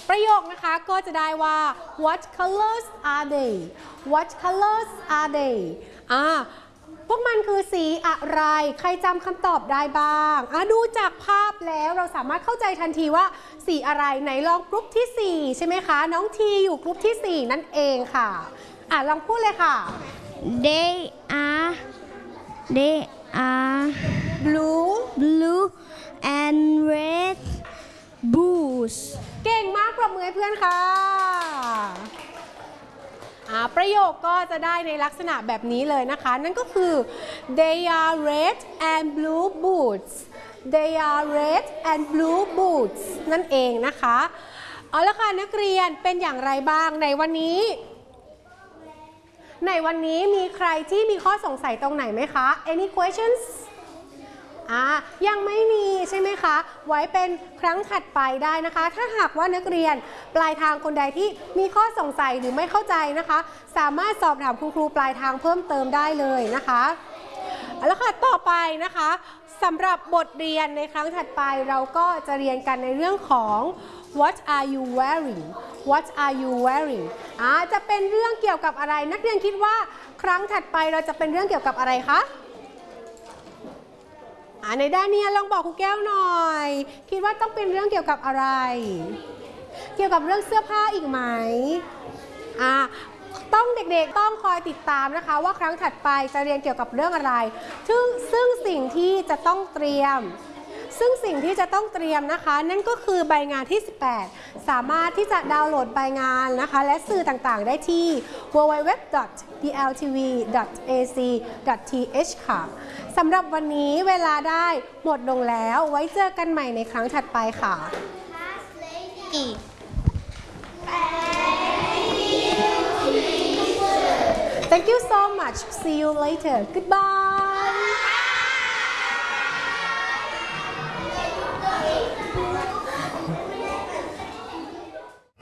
ประโยคนะคะก็จะได้ว่า what colors are they what colors are they พวกมันคือสีอะไรใครจำคำตอบได้บ้างดูจากภาพแล้วเราสามารถเข้าใจทันทีว่าสีอะไรไหนลองกรุ๊ปที่4ใช่ไหมคะน้องทีอยู่กรุ๊ปที่4นั่นเองค่ะลองพูดเลยค่ะ they are blue and red blues เก่งมากปรบมือให้เพื่อนค่ะประโยคก็จะได้ในลักษณะแบบนี้เลยนะคะนั่นก็คือ they are red and blue boots they are red and blue boots นั่นเองนะคะเอาละค่ะนักเรียนเป็นอย่างไรบ้างในวันนี้มีใครที่มีข้อสงสัยตรงไหนไหมคะ any questions ยังไม่มีใช่ไหมคะไว้เป็นครั้งถัดไปได้นะคะถ้าหากว่านักเรียนปลายทางคนใดที่มีข้อสงสัยหรือไม่เข้าใจนะคะสามารถสอบถามคุณครูปลายทางเพิ่มเติมได้เลยนะคะแล้วค่ะต่อไปนะคะสำหรับบทเรียนในครั้งถัดไปเราก็จะเรียนกันในเรื่องของ what are you wearing what are you wearing จะเป็นเรื่องเกี่ยวกับอะไรนักเรียนคิดว่าครั้งถัดไปเราจะเป็นเรื่องเกี่ยวกับอะไรคะในด้านนี้ลองบอกครูแก้วหน่อยคิดว่าต้องเป็นเรื่องเกี่ยวกับอะไรเกี่ยวกับเรื่องเสื้อผ้าอีกไหมต้องเด็กๆต้องคอยติดตามนะคะว่าครั้งถัดไปจะเรียนเกี่ยวกับเรื่องอะไรซึ่งสิ่งที่จะต้องเตรียมนะคะนั่นก็คือใบงานที่18สามารถที่จะดาวน์โหลดใบงานนะคะและสื่อต่างๆได้ที่ www.dltv.ac.th ค่ะสำหรับวันนี้เวลาได้หมดลงแล้วไว้เจอกันใหม่ในครั้งถัดไปค่ะ Thank you so much. See you later. Goodbye.